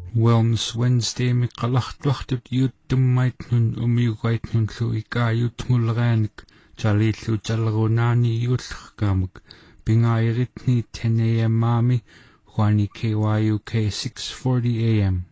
Wellness Wednesday miqallartuartut iuttummaitnun umiugaitnunlu ikaayutmulleraanik Charlillu tallerunaani iullerkaamak pingairitni 10 a.m. maami Juani KYUK 6:40 a.m.